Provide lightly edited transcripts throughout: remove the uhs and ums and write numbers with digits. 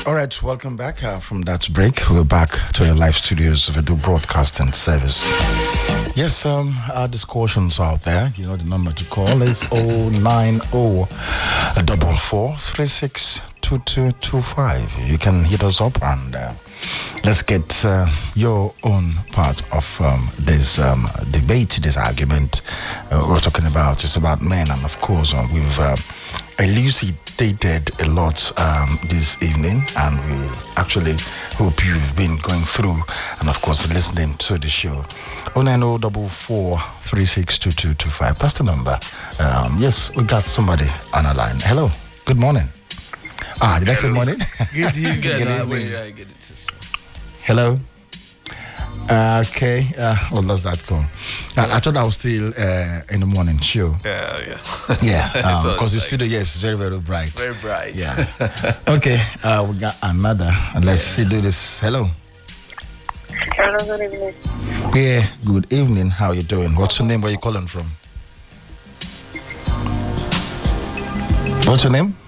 All right, welcome back from that break. We're back to our live studios of Edo Broadcasting Service. Yes, our discussions out there. You know the number to call is 090-4436-2225. You can hit us up and let's get your own part of this debate, this argument we're talking about. It's about men, and of course we've elucidated a lot this evening, and we actually hope you've been going through and of course listening to the show. 090-4436-2225. That's the number. Yes, we got somebody on the line. Hello, good morning. Did I say morning? Good evening. Good. Hello. Okay. What does that call? I thought I was still in the morning show. Yeah. Yeah. Because the studio, yes, very, very bright. Very bright. Yeah. Okay. We got another. Let's see. Do this. Hello. Hello, good evening. Yeah. Good evening. How you doing? What's your name? Where you calling from? What's your name?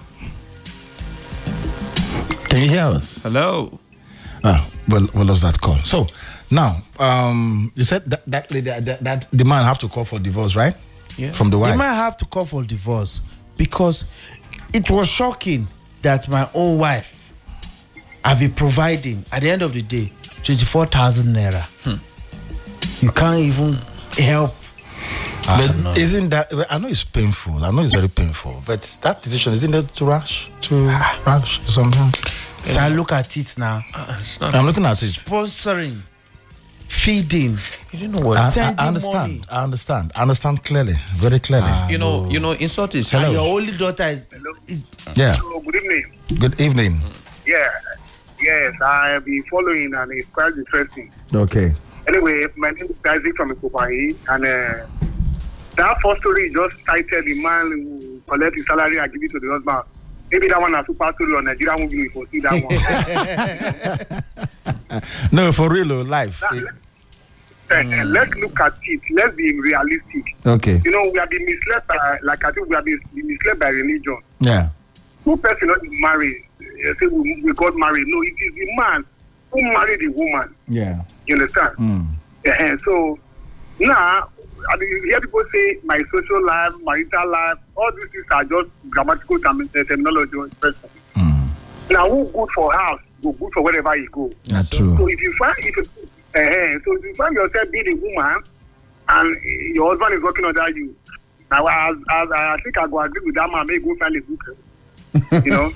Can you hear us? Hello. What does that call? So now, you said that lady, that the man have to call for divorce, right? Yeah. From the wife. You might have to call for divorce because it was shocking that my own wife have been providing at the end of the day 24,000 naira. You can't even help. But isn't that? I know it's painful. I know it's very painful. But that decision, isn't it too rash? Sometimes. So I look at it now. I'm looking at it. Sponsoring, feeding. You don't know what. I understand. Money. I understand clearly, very clearly. You know, insult is. And your only daughter is Yeah. Hello, good evening. Good evening. Yeah. Yes, I have been following and it's quite interesting. Okay. Anyway, my name is Isaac from Ikopayi, and that first story just cited the man who collect his salary and give it to the husband. Maybe that one a super story on Nigeria movie, we will see that one. No, for real, life. Let's look at it. Let's be realistic. Okay. You know, we have been misled by, like I think we have been misled by religion. Yeah. Two persons not married. Say we got married. No, it is the man who married the woman. Yeah. You understand? So now, I mean, you hear people say my social life, marital life, all these things are just grammatical terminology. Now, who good for house, go good for wherever you go. That's true. So if you find yourself being a woman and your husband is working under you, now I think I go agree with that man. May go find a book. You know,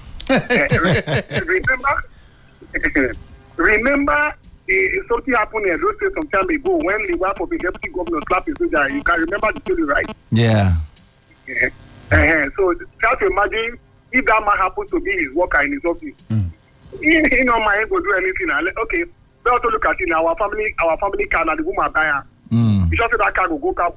remember. Something happened in Edo State some time ago when the wife of a deputy governor slapped his soldier. You can remember the story, right? Yeah. So try to imagine if that man happens to be his worker in his office. He no mind go do anything. Okay, we also look at it now. Our family car, now the woman buy her. You just say that car go